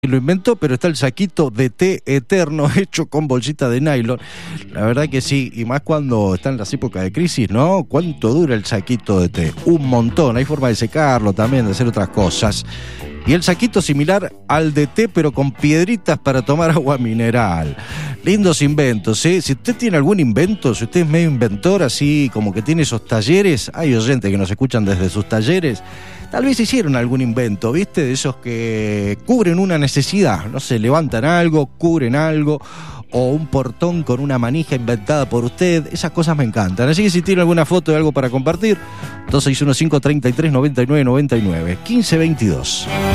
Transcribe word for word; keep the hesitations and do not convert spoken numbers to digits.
lo inventó, pero está el saquito de té eterno hecho con bolsita de nylon. La verdad que sí, y más cuando está en las épocas de crisis, ¿no? ¿Cuánto dura el saquito de té? Un montón, hay forma de secarlo también, de hacer otras cosas. Y el saquito similar al de té, pero con piedritas para tomar agua mineral. Lindos inventos, ¿eh? Si usted tiene algún invento, si usted es medio inventor, así como que tiene esos talleres, hay oyentes que nos escuchan desde sus talleres, tal vez hicieron algún invento, ¿viste? De esos que cubren una necesidad, no sé, levantan algo, cubren algo, o un portón con una manija inventada por usted. Esas cosas me encantan. Así que si tiene alguna foto de algo para compartir, dos seis uno cinco, tres tres, nueve nueve nueve nueve, uno cinco dos dos.